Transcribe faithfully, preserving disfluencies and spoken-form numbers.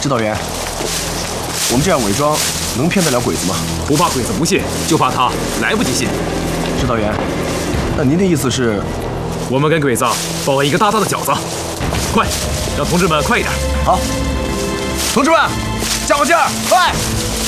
指导员，我们这样伪装能骗得了鬼子吗？ 不怕鬼子不信，就怕他来不及信。 指导员，那您的意思是， 我们跟鬼子包了一个大大的饺子，快，让同志们快一点。 好，同志们，加把劲儿，快！